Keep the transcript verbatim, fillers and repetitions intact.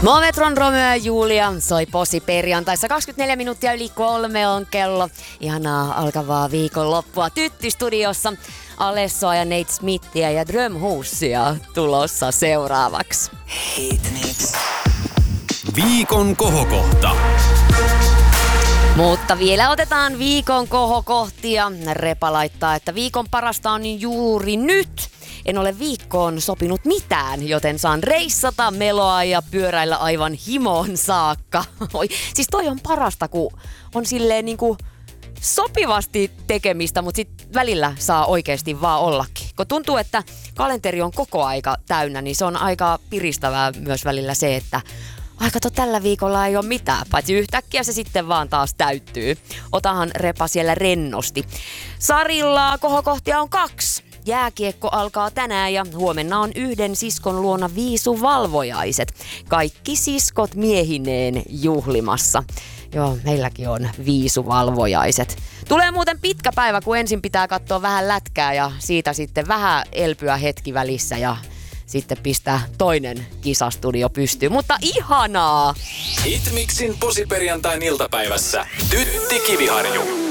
Movetron Romeo ja Julia soi posi perjantaissa. kaksikymmentäneljä minuuttia yli kolme on kello. Ihanaa alkavaa viikonloppua Tytti-studiossa. Alessoa ja Nate Smithia ja Drömhusia tulossa seuraavaksi. Hitmix. Viikon kohokohta. Mutta vielä otetaan viikon kohokohtia. Repa laittaa, että viikon parasta on juuri nyt. En ole viikkoon sopinut mitään, joten saan reissata, meloa ja pyöräillä aivan himoon saakka. Oi, siis toi on parasta, kun on silleen niinku sopivasti tekemistä, mutta sit välillä saa oikeasti vaan ollakin. Kun tuntuu, että kalenteri on koko aika täynnä, niin se on aika piristävää myös välillä se, että ai kato, tällä viikolla ei ole mitään, paitsi yhtäkkiä se sitten vaan taas täyttyy. Otahan Repa siellä rennosti. Sarilla kohokohtia on kaksi. Jääkiekko alkaa tänään ja huomenna on yhden siskon luona viisuvalvojaiset. Kaikki siskot miehineen juhlimassa. Joo, meilläkin on viisuvalvojaiset. Tulee muuten pitkä päivä, kun ensin pitää katsoa vähän lätkää ja siitä sitten vähän elpyä hetki välissä ja sitten pistää toinen kisastudio pystyyn. Mutta ihanaa! Hitmixin posiperjantain iltapäivässä Tytti Kiviharju.